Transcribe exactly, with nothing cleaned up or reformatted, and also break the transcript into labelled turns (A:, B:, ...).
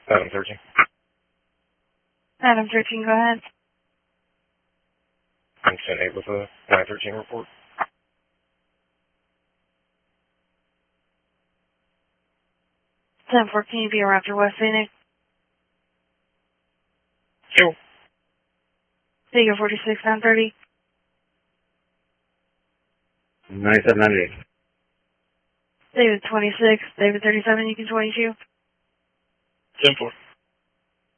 A: Adam thirteen.
B: Adam thirteen, go ahead.
A: I'm ten eight with a nine thirteen report.
B: ten fourteen, be around after West Phoenix.
A: Yo.
B: Figure forty-six, nine thirty.
C: nine seven nine eight.
B: David twenty-six, David thirty-seven, you can twenty-two.
A: ten four.